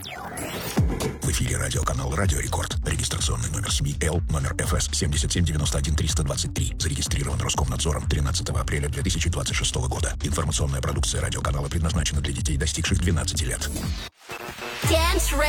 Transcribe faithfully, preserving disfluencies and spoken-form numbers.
В эфире радиоканал «Радио Рекорд». Регистрационный номер СМИ Л, номер эф эс семь семь девять один три два три. Зарегистрирован Роскомнадзором тринадцатого апреля две тысячи двадцать шестого года. Информационная продукция радиоканала предназначена для детей, достигших двенадцати лет.